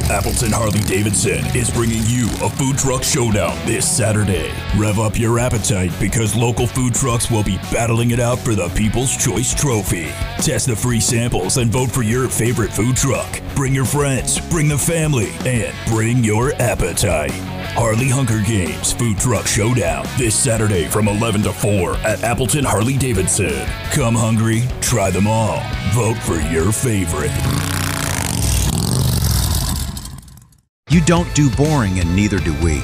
Appleton Harley-Davidson is bringing you a food truck showdown this Saturday. Rev up your appetite because local food trucks will be battling it out for the People's Choice Trophy. Test the free samples and vote for your favorite food truck. Bring your friends, bring the family, and bring your appetite. Harley Hunger Games Food Truck Showdown this Saturday from 11 to 4 at Appleton Harley-Davidson. Come hungry, try them all. Vote for your favorite. You don't do boring, and neither do we.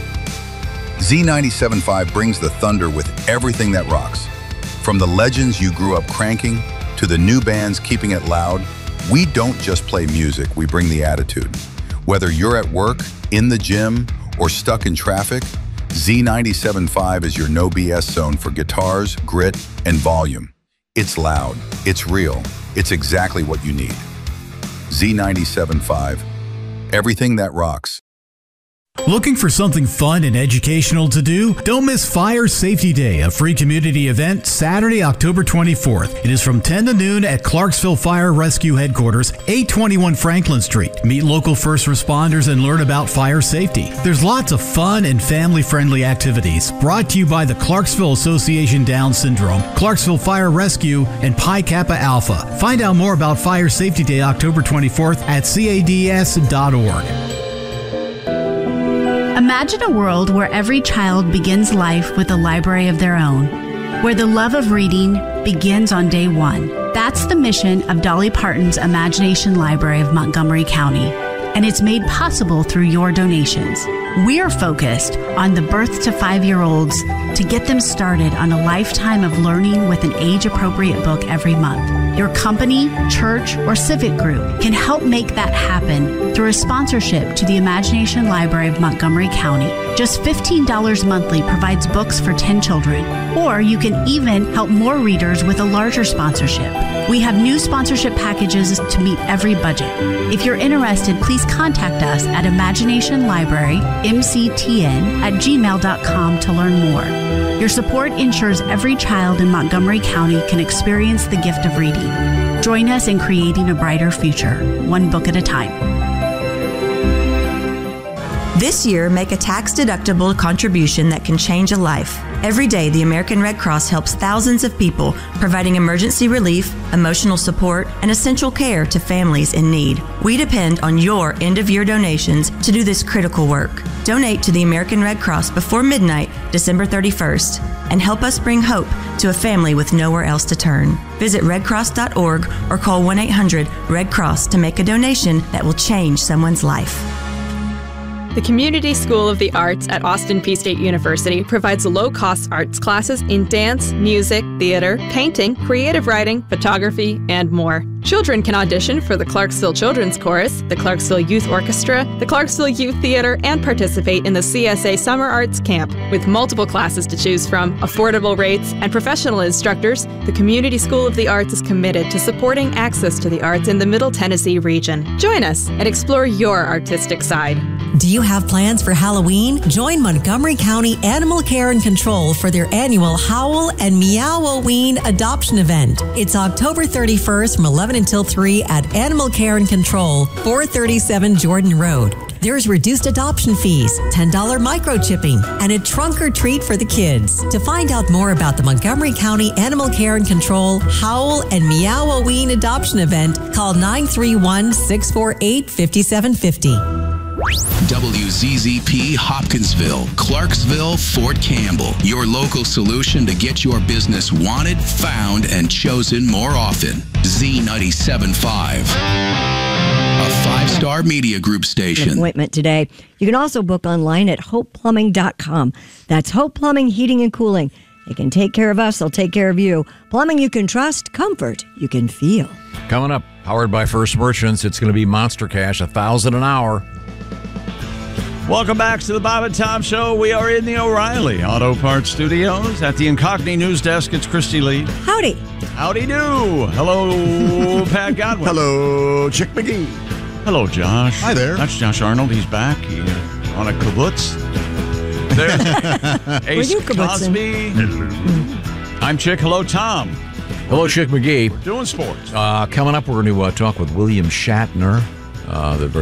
Z97.5 brings the thunder with everything that rocks. From the legends you grew up cranking to the new bands keeping it loud, we don't just play music, we bring the attitude. Whether you're at work, in the gym, or stuck in traffic, Z97.5 is your no BS zone for guitars, grit, and volume. It's loud, it's real, it's exactly what you need. Z97.5, everything that rocks. Looking for something fun and educational to do? Don't miss Fire Safety Day, a free community event Saturday, October 24th. It is from 10 to noon at Clarksville Fire Rescue Headquarters, 821 Franklin Street. Meet local first responders and learn about fire safety. There's lots of fun and family-friendly activities brought to you by the Clarksville Association Down Syndrome, Clarksville Fire Rescue, and Pi Kappa Alpha. Find out more about Fire Safety Day, October 24th at cads.org. Imagine a world where every child begins life with a library of their own, where the love of reading begins on day one. That's the mission of Dolly Parton's Imagination Library of Montgomery County, and it's made possible through your donations. We're focused on the birth to 5-year-olds to get them started on a lifetime of learning with an age-appropriate book every month. Your company, church, or civic group can help make that happen through a sponsorship to the Imagination Library of Montgomery County. Just $15 monthly provides books for 10 children, or you can even help more readers with a larger sponsorship. We have new sponsorship packages to meet every budget. If you're interested, please contact us at imaginationlibrarymctn@gmail.com to learn more. Your support ensures every child in Montgomery County can experience the gift of reading. Join us in creating a brighter future, one book at a time. This year, make a tax-deductible contribution that can change a life. Every day, the American Red Cross helps thousands of people, providing emergency relief, emotional support, and essential care to families in need. We depend on your end-of-year donations to do this critical work. Donate to the American Red Cross before midnight, December 31st, and help us bring hope to a family with nowhere else to turn. Visit redcross.org or call 1-800-RED-CROSS to make a donation that will change someone's life. The Community School of the Arts at Austin Peay State University provides low-cost arts classes in dance, music, theater, painting, creative writing, photography, and more. Children can audition for the Clarksville Children's Chorus, the Clarksville Youth Orchestra, the Clarksville Youth Theater, and participate in the CSA Summer Arts Camp. With multiple classes to choose from, affordable rates, and professional instructors, the Community School of the Arts is committed to supporting access to the arts in the Middle Tennessee region. Join us and explore your artistic side. Do you have plans for Halloween? Join Montgomery County Animal Care and Control for their annual Howl and Meow-Ween adoption event. It's October 31st from 11 until 3 at Animal Care and Control, 437 Jordan Road. There's reduced adoption fees, $10 microchipping, and a trunk or treat for the kids. To find out more about the Montgomery County Animal Care and Control Howl and Meow-Ween adoption event, call 931-648-5750. WZZP Hopkinsville, Clarksville, Fort Campbell. Your local solution to get your business wanted, found, and chosen more often. Z97.5. A 5-star media group station. Appointment today. You can also book online at hopeplumbing.com. That's Hope Plumbing, Heating, and Cooling. They can take care of us, they'll take care of you. Plumbing you can trust, comfort you can feel. Coming up, powered by First Merchants, it's going to be Monster Cash, $1,000 an hour. Welcome back to the Bob and Tom Show. We are in the O'Reilly Auto Parts Studios. At the Incognito News Desk, it's Christy Lee. Howdy. Howdy do. Hello, Pat Godwin. Hello, Chick McGee. Hello, Josh. Hi there. That's Josh Arnold. He's back on a kibbutz. There's Ace Cosby. I'm Chick. Hello, Tom. Hello, Chick McGee. We're doing sports. Coming up, we're going to talk with William Shatner.